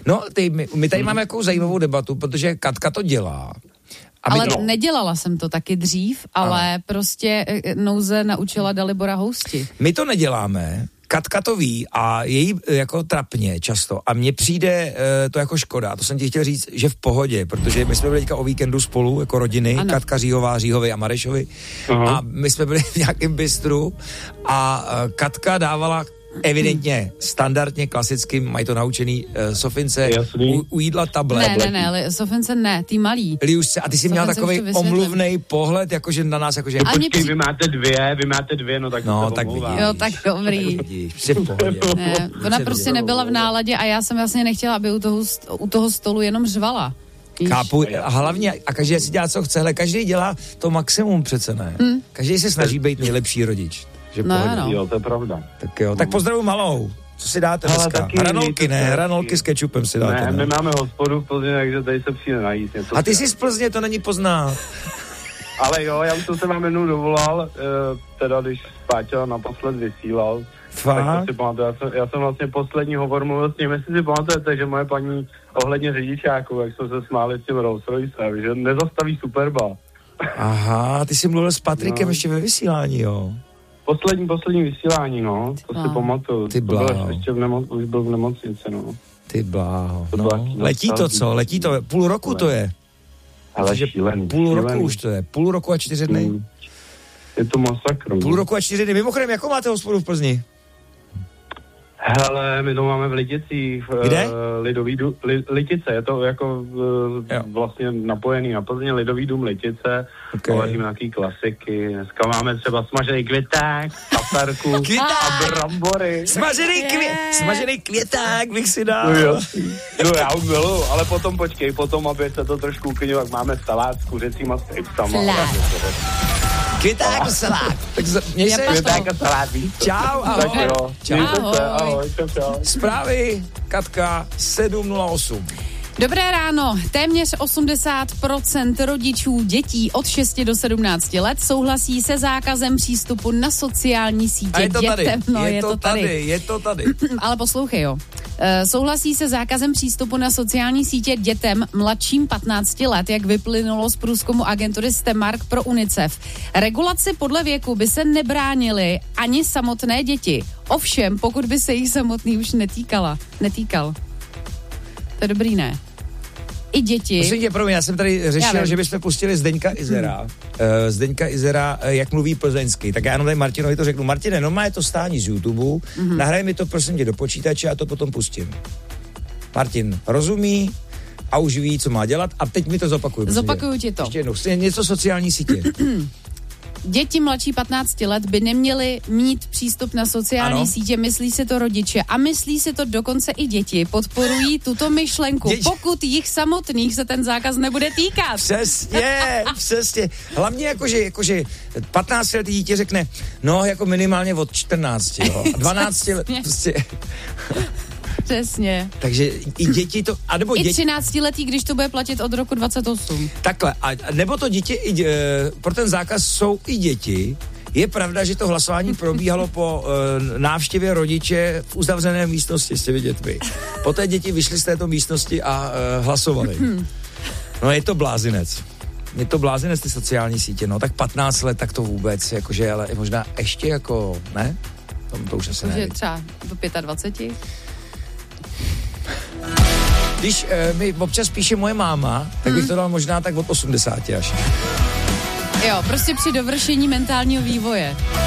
No, my tady máme jakou zajímavou debatu, protože Katka to dělá. Ale nedělala jsem to taky dřív, ale prostě nouze naučila Dalibora housti. My to neděláme, Katka to ví a její jako trapně často a mně přijde to jako škoda. A to jsem ti chtěl říct, že v pohodě, protože my jsme byli teďka o víkendu spolu jako rodiny, ano. Katka Říhová, Říhovi a Marešovi. A my jsme byli v nějakém bistru a Katka dávala evidentně, standardně, klasicky, mají to naučený Sofince u jídla tablet. Ne, Sofince ne, ty malý. Liušce, a ty jsi měla takovej omluvnej pohled, jakože na nás, jakože... Počkej, vy máte dvě, no tak no, to tak omlouvám. Jo, tak dobrý. Ne, ona prostě nebyla v náladě a já jsem vlastně nechtěla, aby u toho stolu jenom řvala. Chápu, a hlavně, a každý si dělá, co chce, ale každý dělá to maximum přece, ne? Každý se snaží být nejlepší rodič. No. Jo, to je pravda. Tak jo, tak pozdravuji malou. Co si dáte dneska? Hranolky, ne? Hranolky s kečupem si dáte, ne? My máme hospodu v Plzně, takže tady se přijde najít. A ty jsi z Plzně, to není poznat. Ale jo, já už jsem se vám jednou dovolal, teda když Páťa naposled vysílal. Fakt? Tak to si pamatuju, já jsem vlastně poslední hovor mluvil s ním, jestli si pamatujete, že moje paní ohledně řidičáků, jak jsme se smáli s tím Rolls Royce, že nezastaví Superba. Aha, ty jsi mluvil s Patrikem ještě ve vysílání, jo? Poslední vysílání, no, to si pamatuju. Ty bláho. Ještě už byl v nemocnici, no. Ty bláho, no. Letí to, co? Letí to, půl roku to je. Ale šílený. Půl roku už to je, půl roku a 4 dny. Je to masakr. Půl roku a 4 dny. Mimochodem, jakou máte hospodu v Plzni? Hele, my to máme v Liticích. Kde? Litice, je to jako vlastně napojený na Plzně, Lidový dům Litice. Vaříme nějaký klasiky. Dneska máme třeba smažený květák, paprku a brambory. Smažený květák bych si dal. No já už miluju, ale potom, aby se to trošku uklidnilo, máme salát s kuřecíma stripsama. Květák salát. Tak měj se. Květák salát, víš. Čau, ahoj. Ahoj. Zprávy, Katka, 7:08. Dobré ráno. Téměř 80% rodičů dětí od 6 do 17 let souhlasí se zákazem přístupu na sociální sítě a je to dětem. Je to tady. Ale poslouchej, jo. Souhlasí se zákazem přístupu na sociální sítě dětem mladším 15 let, jak vyplynulo z průzkumu agentury Stemark pro UNICEF. Regulaci podle věku by se nebránily ani samotné děti. Ovšem, pokud by se jich samotný už netýkal. To je dobrý, ne? I děti. Prosím tě, já jsem tady řešil, že bychom pustili Zdeňka Izera, jak mluví plzeňsky. Tak já jenom tady Martinovi to řeknu. Martine, normálně to stání z YouTube, nahraj mi to prosím tě do počítače a to potom pustím. Martin rozumí a už ví, co má dělat a teď mi to zopakuju. Zopakuju ti to. Ještě jednou, něco sociální sítě. Děti mladší 15 let by neměly mít přístup na sociální sítě, myslí si to rodiče a myslí si to dokonce i děti. Podporují tuto myšlenku, pokud jich samotných se ten zákaz nebude týkat. Přesně. Hlavně jakože 15 letý dítě řekne, no jako minimálně od 14, jo. 12 let prostě. Přesně. Takže i děti to... I 13letý, když to bude platit od roku 28. Takhle. Nebo to dítě, pro ten zákaz jsou i děti. Je pravda, že to hlasování probíhalo po návštěvě rodiče v uzavřené místnosti s těmi dětmi. Poté děti vyšly z této místnosti a hlasovali. No je to blázinec. Je to blázinec, ty sociální sítě. No tak 15 let, tak to vůbec, jakože, ale možná ještě jako, ne? To už asi ne. Třeba do 25. Když mi občas píše moje máma, tak bych to dal možná tak od 80 až. Jo, prostě při dovršení mentálního vývoje.